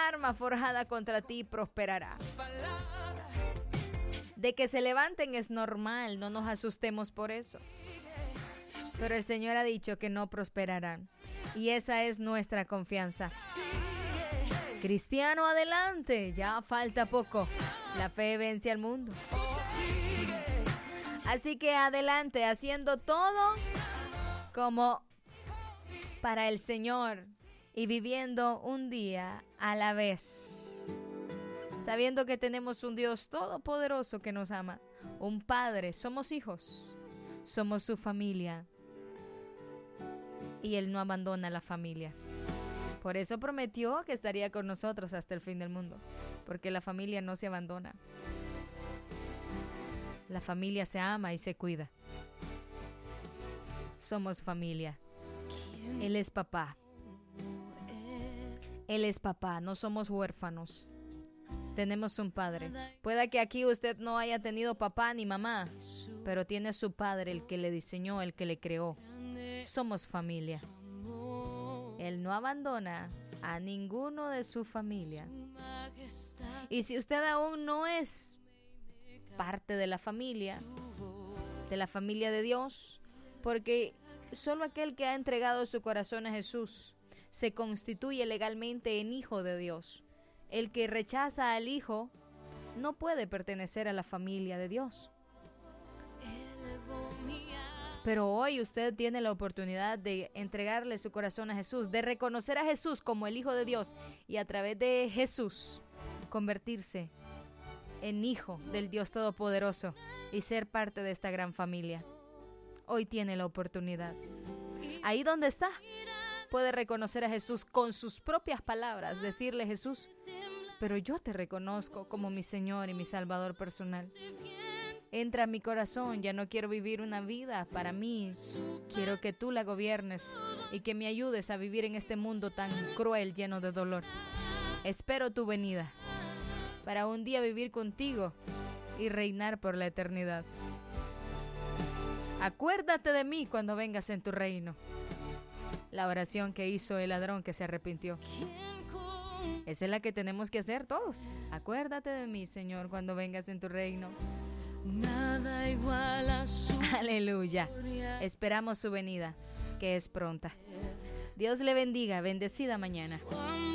arma forjada contra ti prosperará. De que se levanten es normal, no nos asustemos por eso. Pero el Señor ha dicho que no prosperarán. Y esa es nuestra confianza. Cristiano, adelante, ya falta poco. La fe vence al mundo. Así que adelante, haciendo todo como para el Señor y viviendo un día a la vez. Sabiendo que tenemos un Dios todopoderoso que nos ama, un Padre, somos hijos, somos su familia y Él no abandona la familia. Por eso prometió que estaría con nosotros hasta el fin del mundo, porque la familia no se abandona. La familia se ama y se cuida. Somos familia. Él es papá. Él es papá, no somos huérfanos. Tenemos un padre. Pueda que aquí usted no haya tenido papá ni mamá, pero tiene su padre, el que le diseñó, el que le creó. Somos familia. Él no abandona a ninguno de su familia. Y si usted aún no es parte de la familia de Dios, porque solo aquel que ha entregado su corazón a Jesús se constituye legalmente en hijo de Dios. El que rechaza al Hijo no puede pertenecer a la familia de Dios. Pero hoy usted tiene la oportunidad de entregarle su corazón a Jesús, de reconocer a Jesús como el Hijo de Dios y a través de Jesús convertirse en hijo del Dios Todopoderoso y ser parte de esta gran familia. Hoy tiene la oportunidad. Ahí donde está, puede reconocer a Jesús con sus propias palabras, decirle: Jesús, pero yo te reconozco como mi Señor y mi Salvador personal. Entra a mi corazón, ya no quiero vivir una vida para mí, quiero que tú la gobiernes y que me ayudes a vivir en este mundo tan cruel, lleno de dolor. Espero tu venida para un día vivir contigo y reinar por la eternidad. Acuérdate de mí cuando vengas en tu reino. La oración que hizo el ladrón que se arrepintió. Esa es la que tenemos que hacer todos. Acuérdate de mí, Señor, cuando vengas en tu reino. Nada igual a su Aleluya. Esperamos su venida, que es pronta. Dios le bendiga. Bendecida mañana.